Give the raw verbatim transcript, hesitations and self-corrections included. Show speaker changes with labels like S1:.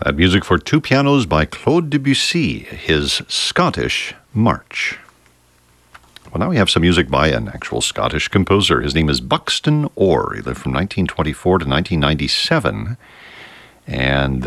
S1: That music for two pianos by Claude Debussy, his Scottish March. Well, now we have some music by an actual Scottish composer. His name is Buxton Orr. He lived from nineteen twenty-four to nineteen ninety-seven. And